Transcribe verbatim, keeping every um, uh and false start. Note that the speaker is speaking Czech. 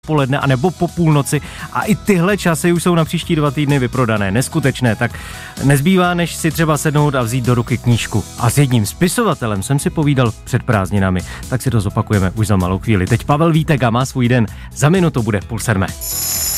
poledne a nebo po půlnoci a i tyhle časy už jsou na příští dva týdny vyprodané, neskutečné, tak nezbývá, než si třeba sednout a vzít do ruky knížku. A s jedním spisovatelem jsem si povídal před prázdninami, tak si to zopakujeme už za malou chvíli. Teď Pavel Vítek má svůj den, za minutu bude půl sedmé.